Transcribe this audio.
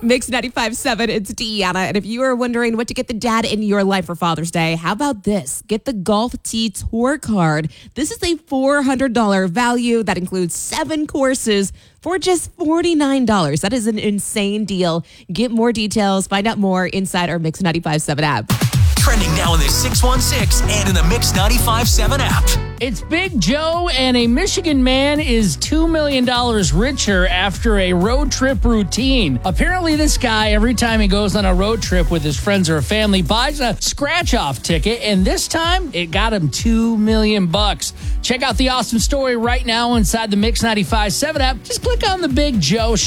Mix 95.7, it's Deanna. And if you are wondering what to get the dad in your life for Father's Day, how about this? Get the Golf Tee Tour Card. This is a $400 value that includes 7 courses for just $49. That is an insane deal. Get more details, find out more inside our Mix 95.7 app. Trending now in the 616 and in the Mix 95.7 app. It's Big Joe, and a Michigan man is $2 million richer after a road trip routine. Apparently, this guy, every time he goes on a road trip with his friends or family, buys a scratch-off ticket, and this time, it got him $2 million. Check out the awesome story right now inside the Mix 95.7 app. Just click on the Big Joe